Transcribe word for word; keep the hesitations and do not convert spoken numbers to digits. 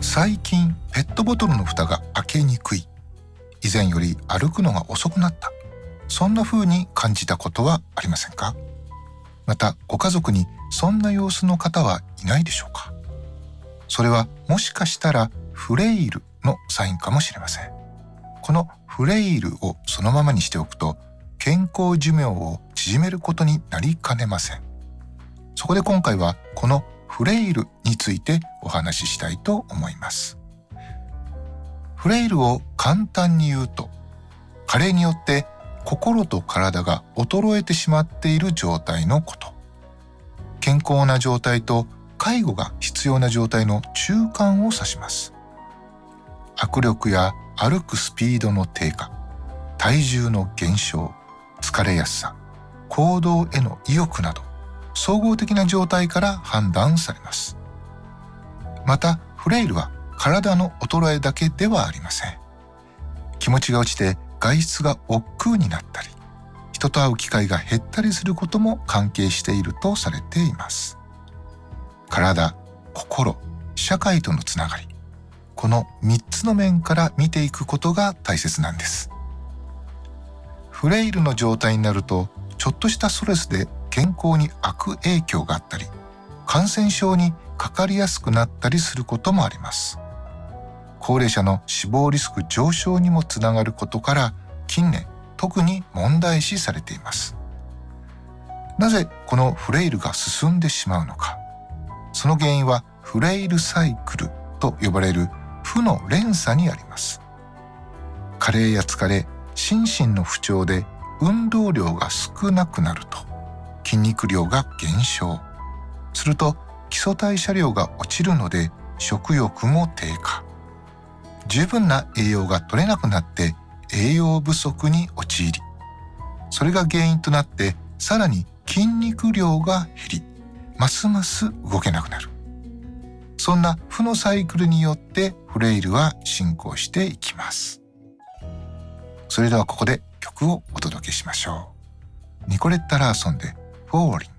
最近ペットボトルの蓋が開けにくい、以前より歩くのが遅くなった、そんな風に感じたことはありませんか？またご家族にそんな様子の方はいないでしょうか？それはもしかしたらフレイルのサインかもしれません。このフレイルをそのままにしておくと健康寿命を縮めることになりかねません。そこで今回はこのフレイルについてお話ししたいと思います。フレイルを簡単に言うと、加齢によって心と体が衰えてしまっている状態のこと。健康な状態と介護が必要な状態の中間を指します。握力や歩くスピードの低下、体重の減少、疲れやすさ、行動への意欲など、総合的な状態から判断されます。また、フレイルは体の衰えだけではありません。気持ちが落ちて外出が億劫になったり、人と会う機会が減ったりすることも関係しているとされています。体、心、社会とのつながり、このみっつの面から見ていくことが大切なんです。フレイルの状態になると、ちょっとしたストレスで健康に悪影響があったり、感染症にかかりやすくなったりすることもあります。高齢者の死亡リスク上昇にもつながることから、近年特に問題視されています。なぜこのフレイルが進んでしまうのか。その原因はフレイルサイクルと呼ばれる負の連鎖にあります。加齢や疲れ、心身の不調で運動量が少なくなると筋肉量が減少すると基礎代謝量が落ちるので食欲も低下、十分な栄養が取れなくなって栄養不足に陥り、それが原因となってさらに筋肉量が減り、ますます動けなくなる。そんな負のサイクルによってフレイルは進行していきます。それではここで曲をお届けしましょう。ニコレッタ・ラーソンで Falling。